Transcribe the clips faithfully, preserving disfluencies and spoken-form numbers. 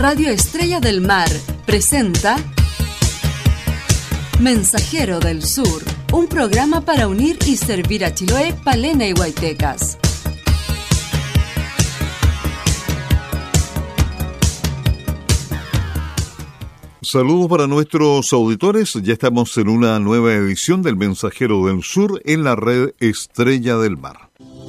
Radio Estrella del Mar presenta Mensajero del Sur, un programa para unir y servir a Chiloé, Palena y Huaytecas. Saludos para nuestros auditores, ya estamos en una nueva edición del Mensajero del Sur en la red Estrella del Mar.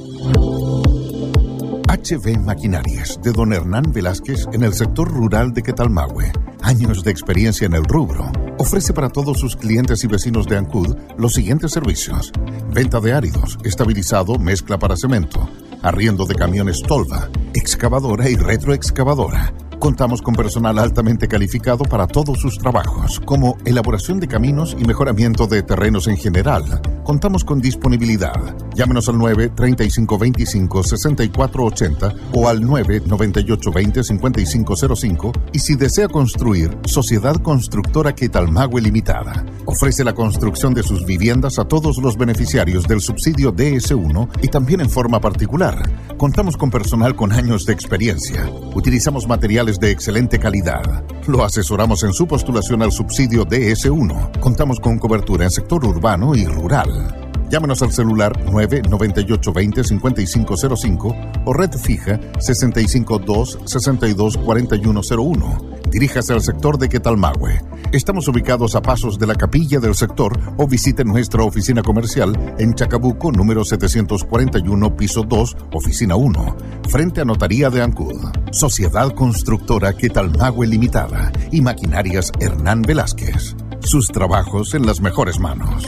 H B Maquinarias, de don Hernán Velázquez, en el sector rural de Quetalmahue. Años de experiencia en el rubro. Ofrece para todos sus clientes y vecinos de Ancud los siguientes servicios: venta de áridos, estabilizado, mezcla para cemento, arriendo de camiones tolva, excavadora y retroexcavadora. Contamos con personal altamente calificado para todos sus trabajos, como elaboración de caminos y mejoramiento de terrenos en general. Contamos con disponibilidad. Llámenos al nueve, treinta y cinco veinticinco, sesenta y cuatro ochenta o al nueve, noventa y ocho veinte, cincuenta y cinco cero cinco, y si desea construir, Sociedad Constructora Quetalmahue Limitada. Ofrece la construcción de sus viviendas a todos los beneficiarios del subsidio D S uno y también en forma particular. Contamos con personal con años de experiencia. Utilizamos materiales de excelente calidad. Lo asesoramos en su postulación al subsidio D S uno. Contamos con cobertura en sector urbano y rural. Llámenos al celular nueve, noventa y ocho veinte, cincuenta y cinco cero cinco o red fija sesenta y cinco dos, sesenta y dos, cuarenta y uno cero uno. Diríjase al sector de Quetalmahue. Estamos ubicados a pasos de la capilla del sector o visite nuestra oficina comercial en Chacabuco, número setecientos cuarenta y uno, piso dos, oficina uno, frente a Notaría de Ancud. Sociedad Constructora Quetalmahue Limitada y Maquinarias Hernán Velázquez. Sus trabajos en las mejores manos.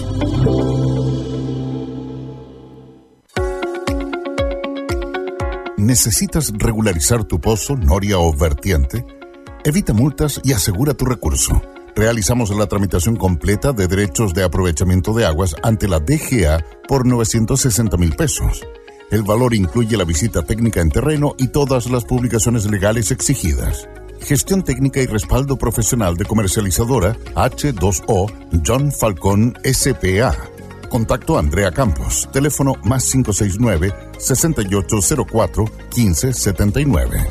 ¿Necesitas regularizar tu pozo, noria o vertiente? Evita multas y asegura tu recurso. Realizamos la tramitación completa de derechos de aprovechamiento de aguas ante la D G A por novecientos sesenta mil pesos. El valor incluye la visita técnica en terreno y todas las publicaciones legales exigidas. Gestión técnica y respaldo profesional de comercializadora H dos O John Falcón S P A. Contacto Andrea Campos. Teléfono más cinco seis nueve, sesenta y ocho cero cuatro, quince setenta y nueve.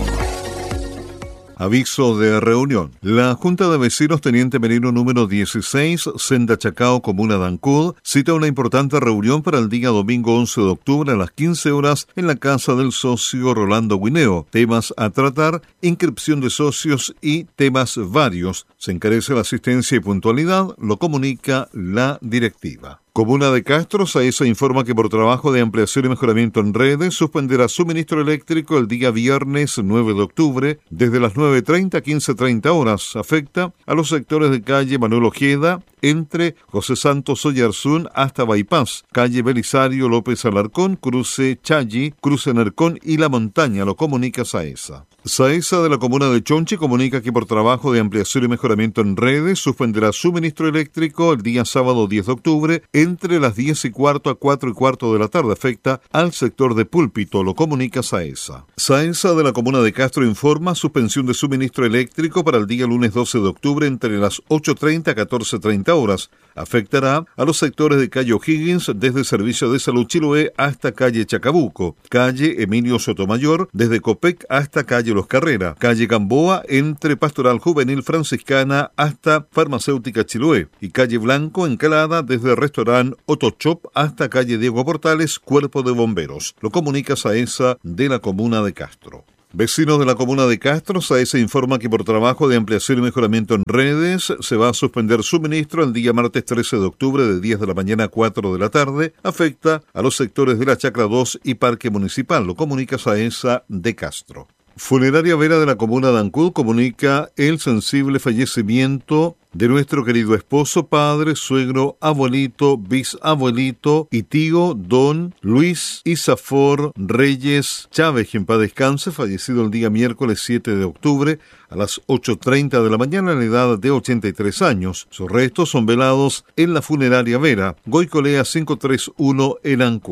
Aviso de reunión. La Junta de Vecinos Teniente Merino número dieciséis, Senda Chacao, Comuna de Ancud, cita una importante reunión para el día domingo once de octubre a las quince horas en la casa del socio Rolando Guineo. Temas a tratar: inscripción de socios y temas varios. Se encarece la asistencia y puntualidad, lo comunica la directiva. Comuna de Castro, SAESA informa que por trabajo de ampliación y mejoramiento en redes suspenderá suministro eléctrico el día viernes nueve de octubre desde las nueve treinta a quince treinta horas. Afecta a los sectores de calle Manuel Ojeda, entre José Santos Oyarzún hasta Bypass, calle Belisario López Alarcón, cruce Chayi, cruce Nercón y La Montaña, lo comunica SAESA. SAESA de la Comuna de Chonchi comunica que por trabajo de ampliación y mejoramiento en redes suspenderá suministro eléctrico el día sábado diez de octubre entre las diez y cuarto a cuatro y cuarto de la tarde. Afecta al sector de Púlpito, lo comunica SAESA. SAESA de la Comuna de Castro informa suspensión de suministro eléctrico para el día lunes doce de octubre entre las ocho treinta a catorce treinta horas. Afectará a los sectores de calle O'Higgins desde Servicio de Salud Chiloé hasta calle Chacabuco, calle Emilio Sotomayor desde Copec hasta calle Los Carrera, calle Gamboa entre Pastoral Juvenil Franciscana hasta Farmacéutica Chiloé y calle Blanco Encalada desde Restaurant Otochop hasta calle Diego Portales, Cuerpo de Bomberos. Lo comunica SAESA de la Comuna de Castro. Vecinos de la Comuna de Castro, SAESA informa que por trabajo de ampliación y mejoramiento en redes se va a suspender suministro el día martes trece de octubre de diez de la mañana a cuatro de la tarde. Afecta a los sectores de la Chacra dos y Parque Municipal, lo comunica SAESA de Castro. Funeraria Vera de la Comuna de Ancud comunica el sensible fallecimiento de nuestro querido esposo, padre, suegro, abuelito, bisabuelito y tío don Luis Isafor Reyes Chávez, quien paz descanse, fallecido el día miércoles siete de octubre a las ocho treinta de la mañana a la edad de ochenta y tres años. Sus restos son velados en la Funeraria Vera, Goicolea quinientos treinta y uno en Ancud.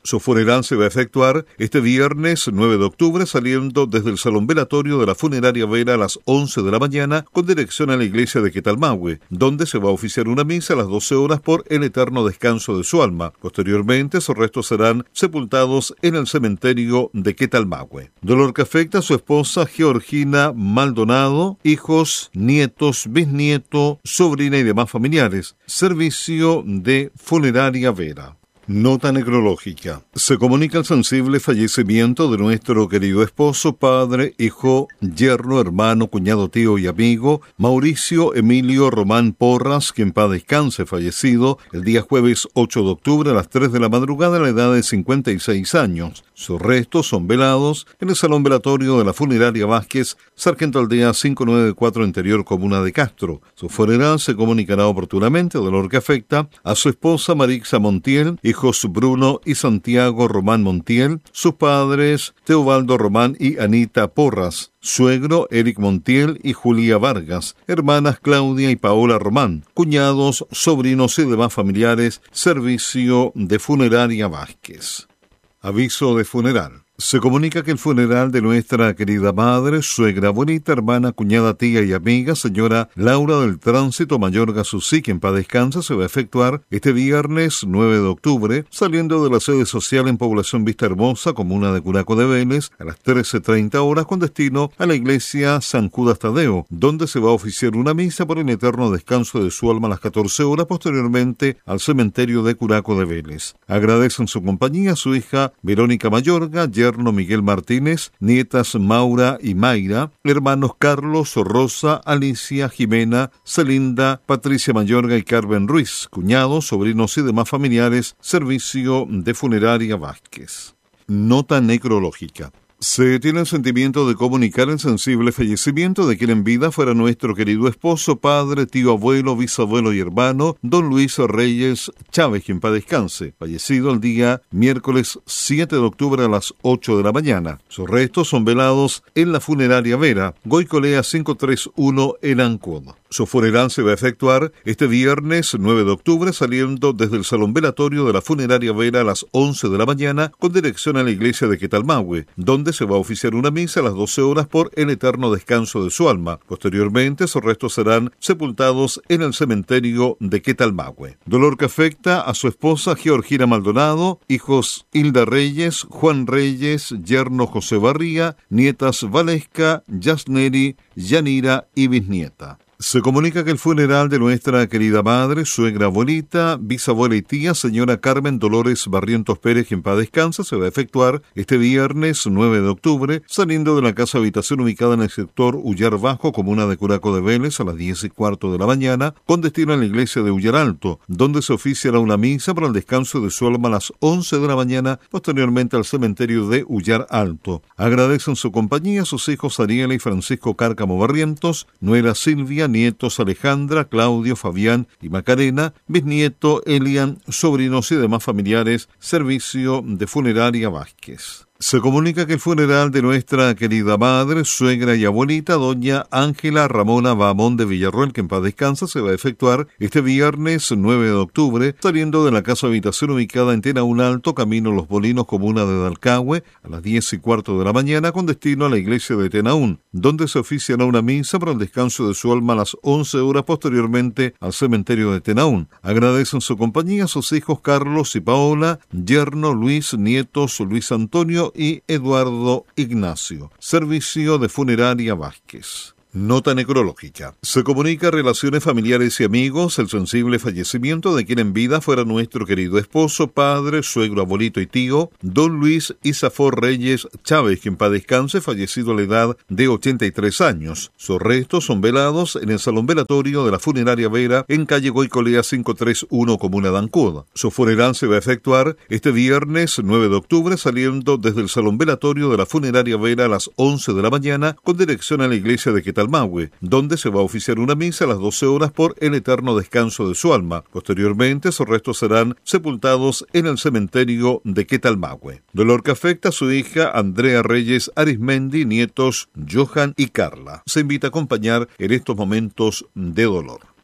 Su funeral se va a efectuar este viernes nueve de octubre saliendo desde el Salón Velatorio de la Funeraria Vera a las once de la mañana con dirección a la iglesia de Quetalmahue, donde se va a oficiar una misa a las doce horas por el eterno descanso de su alma. Posteriormente, sus restos serán sepultados en el cementerio de Quetalmahue. Dolor que afecta a su esposa Georgina Maldonado, hijos, nietos, bisnieto, sobrina y demás familiares. Servicio de Funeraria Vera. Nota necrológica. Se comunica el sensible fallecimiento de nuestro querido esposo, padre, hijo, yerno, hermano, cuñado, tío y amigo, Mauricio Emilio Román Porras, que en paz descanse, fallecido el día jueves ocho de octubre a las tres de la madrugada a la edad de cincuenta y seis años. Sus restos son velados en el Salón Velatorio de la Funeraria Vázquez, Sargento Aldea cinco nueve cuatro, Interior Comuna de Castro. Su funeral se comunicará oportunamente, dolor que afecta a su esposa Marixa Montiel, hijos Bruno y Santiago Román Montiel, sus padres Teobaldo Román y Anita Porras, suegro Eric Montiel y Julia Vargas, hermanas Claudia y Paola Román, cuñados, sobrinos y demás familiares. Servicio de Funeraria Vázquez. Aviso de funeral. Se comunica que el funeral de nuestra querida madre, suegra, abuelita, hermana, cuñada, tía y amiga, señora Laura del Tránsito Mayorga Susí, que en paz descansa, se va a efectuar este viernes nueve de octubre, saliendo de la sede social en Población Vista Hermosa, comuna de Curaco de Vélez, a las trece treinta horas, con destino a la iglesia San Judas Tadeo, donde se va a oficiar una misa por el eterno descanso de su alma a las catorce horas, posteriormente al cementerio de Curaco de Vélez. Agradecen su compañía a su hija Verónica Mayorga, yerno Miguel Martínez, nietas Maura y Mayra, hermanos Carlos, Rosa, Alicia, Jimena, Celinda, Patricia Mayorga y Carmen Ruiz, cuñados, sobrinos y demás familiares. Servicio de Funeraria Vázquez. Nota necrológica. Se tiene el sentimiento de comunicar el sensible fallecimiento de quien en vida fuera nuestro querido esposo, padre, tío, abuelo, bisabuelo y hermano, don Luis Reyes Chávez, quien paz descanse, fallecido el día miércoles siete de octubre a las ocho de la mañana. Sus restos son velados en la Funeraria Vera, Goicolea quinientos treinta y uno en Ancud. Su funeral se va a efectuar este viernes nueve de octubre saliendo desde el Salón Velatorio de la Funeraria Vera a las once de la mañana con dirección a la iglesia de Quetalmahue, donde se va a oficiar una misa a las doce horas por el eterno descanso de su alma. Posteriormente, sus restos serán sepultados en el cementerio de Quetalmahue. Dolor que afecta a su esposa Georgina Maldonado, hijos Hilda Reyes, Juan Reyes, yerno José Barría, nietas Valesca, Yasneri, Yanira y bisnieta. Se comunica que el funeral de nuestra querida madre, suegra, abuelita, bisabuela y tía, señora Carmen Dolores Barrientos Pérez, quien en paz descansa, se va a efectuar este viernes nueve de octubre, saliendo de la casa habitación ubicada en el sector Ullar Bajo, comuna de Curaco de Vélez, a las diez y cuarto de la mañana, con destino a la iglesia de Ullar Alto, donde se oficiará una misa para el descanso de su alma a las once de la mañana, posteriormente al cementerio de Ullar Alto. Agradecen su compañía a sus hijos Ariela y Francisco Cárcamo Barrientos, nuera Silvia, nietos Alejandra, Claudio, Fabián y Macarena, bisnieto Elian, sobrinos y demás familiares. Servicio de Funeraria Vázquez. Se comunica que el funeral de nuestra querida madre, suegra y abuelita, doña Ángela Ramona Bahamón de Villarroel, que en paz descansa, se va a efectuar este viernes nueve de octubre, saliendo de la casa habitación ubicada en Tenaún Alto, camino Los Bolinos, comuna de Dalcahue, a las diez y cuarto de la mañana, con destino a la iglesia de Tenaún, donde se oficiará una misa para el descanso de su alma a las once horas, posteriormente al cementerio de Tenaún. Agradecen su compañía a sus hijos Carlos y Paola, yerno Luis, nietos Luis Antonio y Eduardo Ignacio. Servicio de Funeraria Vázquez. Nota necrológica. Se comunica a relaciones familiares y amigos el sensible fallecimiento de quien en vida fuera nuestro querido esposo, padre, suegro, abuelito y tío, don Luis Isafor Reyes Chávez, quien en paz descanse, fallecido a la edad de ochenta y tres años. Sus restos son velados en el Salón Velatorio de la Funeraria Vera, en calle Goicolea quinientos treinta y uno, comuna de Ancud. Su funeral se va a efectuar este viernes nueve de octubre, saliendo desde el Salón Velatorio de la Funeraria Vera a las once de la mañana, con dirección a la iglesia de Quetalmahue, donde se va a oficiar una misa a las doce horas por el eterno descanso de su alma. Posteriormente, sus restos serán sepultados en el cementerio de Quetalmahue. Dolor que afecta a su hija Andrea Reyes Arismendi, nietos Johan y Carla. Se invita a acompañar en estos momentos de dolor.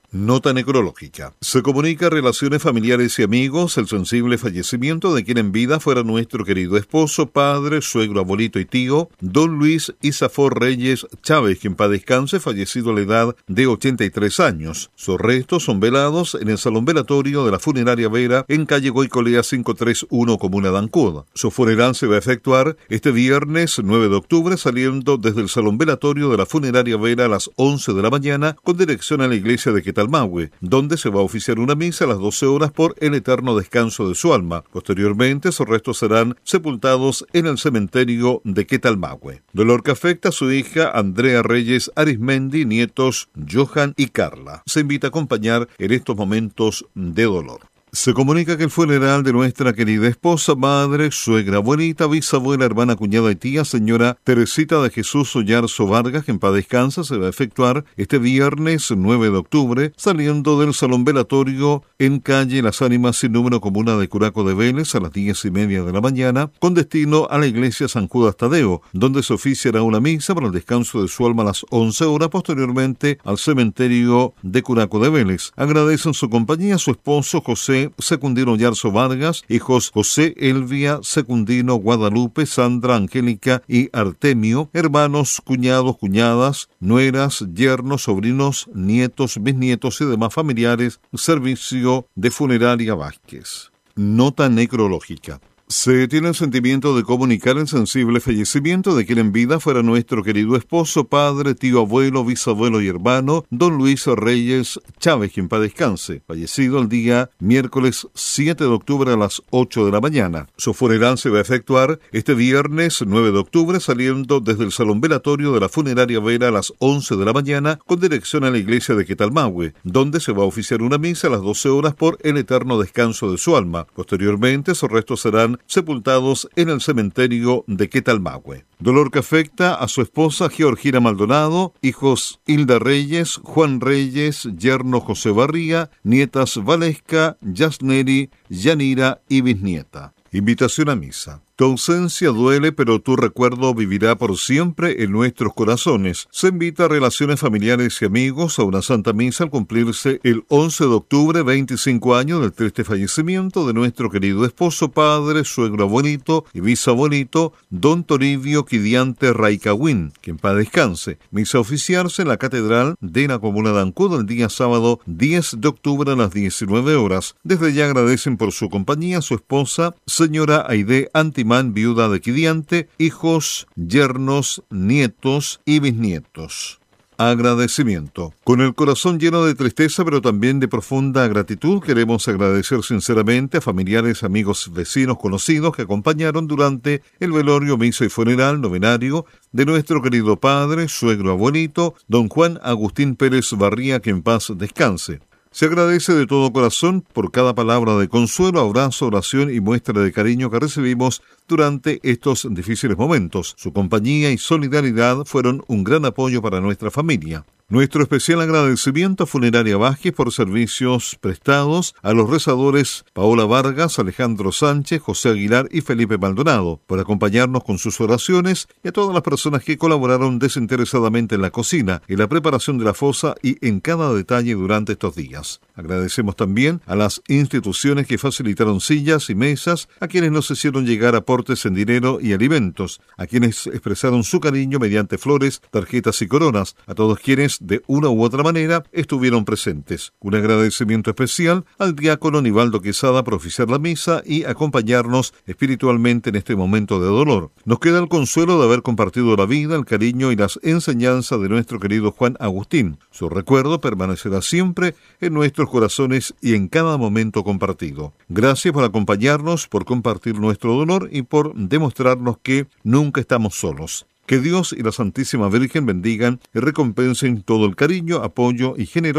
Nota necrológica. Se comunica a relaciones familiares y amigos el sensible fallecimiento de quien en vida fuera nuestro querido esposo, padre, suegro, abuelito y tío, don Luis Isafor Reyes Chávez, quien para descanse, fallecido a la edad de ochenta y tres años. Sus restos son velados en el salón velatorio de la funeraria Vera en calle Goicolea quinientos treinta y uno, comuna de Ancud. Su funeral se va a efectuar este viernes nueve de octubre, saliendo desde el salón velatorio de la funeraria Vera a las once de la mañana, con dirección a la iglesia de Quetalmahue, donde se va a oficiar una misa a las doce horas por el eterno descanso de su alma. Posteriormente, sus restos serán sepultados en el cementerio de Quetalmahue. Dolor que afecta a su hija Andrea Reyes Arismendi, nietos Johan y Carla. Se invita a acompañar en estos momentos de dolor. Se comunica que el funeral de nuestra querida esposa, madre, suegra, abuelita, bisabuela, hermana, cuñada y tía, señora Teresita de Jesús Ollarzo Vargas, que en paz descansa, se va a efectuar este viernes nueve de octubre, saliendo del salón velatorio en calle Las Ánimas sin número, comuna de Curaco de Vélez, a las diez y media de la mañana, con destino a la iglesia San Judas Tadeo, donde se oficiará una misa para el descanso de su alma a las once horas, posteriormente al cementerio de Curaco de Vélez. Agradecen su compañía a su esposo José Secundino Yarzo Vargas, hijos José Elvia Secundino, Guadalupe, Sandra, Angélica y Artemio, hermanos, cuñados, cuñadas, nueras, yernos, sobrinos, nietos, bisnietos y demás familiares. Servicio de Funeraria Vázquez. Nota necrológica. Se tiene el sentimiento de comunicar el sensible fallecimiento de quien en vida fuera nuestro querido esposo, padre, tío, abuelo, bisabuelo y hermano, don Luis Reyes Chávez, quien para descanse, fallecido el día miércoles siete de octubre a las ocho de la mañana. Su funeral se va a efectuar este viernes nueve de octubre, saliendo desde el salón velatorio de la funeraria Vera a las once de la mañana, con dirección a la iglesia de Quetalmahue, donde se va a oficiar una misa a las doce horas por el eterno descanso de su alma. Posteriormente, sus restos serán sepultados en el cementerio de Quetalmahue. Dolor que afecta a su esposa Georgina Maldonado, hijos Hilda Reyes, Juan Reyes, yerno José Barría, nietas Valesca, Yasneri, Yanira y bisnieta. Invitación a misa. Tu ausencia duele, pero tu recuerdo vivirá por siempre en nuestros corazones. Se invita a relaciones familiares y amigos a una santa misa al cumplirse el once de octubre, veinticinco años del triste fallecimiento de nuestro querido esposo, padre, suegro, abuelito y bisabuelito, don Toribio Quidiante Raicahuín, que en paz descanse. Misa a oficiarse en la catedral de la comuna de Ancud el día sábado diez de octubre a las diecinueve horas. Desde ya agradecen por su compañía a su esposa, señora Aide Antimán, viuda de Quidiante, hijos, yernos, nietos y bisnietos. Agradecimiento. Con el corazón lleno de tristeza, pero también de profunda gratitud, queremos agradecer sinceramente a familiares, amigos, vecinos, conocidos que acompañaron durante el velorio, misa y funeral novenario de nuestro querido padre, suegro, abuelito, don Juan Agustín Pérez Barría, que en paz descanse. Se agradece de todo corazón por cada palabra de consuelo, abrazo, oración y muestra de cariño que recibimos durante estos difíciles momentos. Su compañía y solidaridad fueron un gran apoyo para nuestra familia. Nuestro especial agradecimiento a Funeraria Vázquez por servicios prestados a los rezadores Paola Vargas, Alejandro Sánchez, José Aguilar y Felipe Maldonado, por acompañarnos con sus oraciones, y a todas las personas que colaboraron desinteresadamente en la cocina, en la preparación de la fosa y en cada detalle durante estos días. Agradecemos también a las instituciones que facilitaron sillas y mesas, a quienes nos hicieron llegar aportes en dinero y alimentos, a quienes expresaron su cariño mediante flores, tarjetas y coronas, a todos quienes de una u otra manera estuvieron presentes. Un agradecimiento especial al diácono Nivaldo Quesada por oficiar la misa y acompañarnos espiritualmente en este momento de dolor. Nos queda el consuelo de haber compartido la vida, el cariño y las enseñanzas de nuestro querido Juan Agustín. Su recuerdo permanecerá siempre en nuestros corazones y en cada momento compartido. Gracias por acompañarnos, por compartir nuestro dolor y por demostrarnos que nunca estamos solos. Que Dios y la Santísima Virgen bendigan y recompensen todo el cariño, apoyo y generosidad